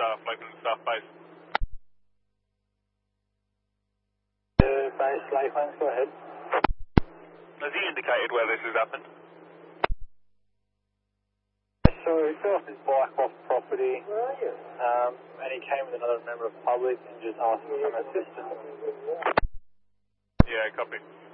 Lakeland Staff Base. Base Lakeland, go ahead. Has he indicated where this has happened? So he fell off his bike off property. Where are you? And he came with another member of public and just asked for some assistance. Yeah, copy.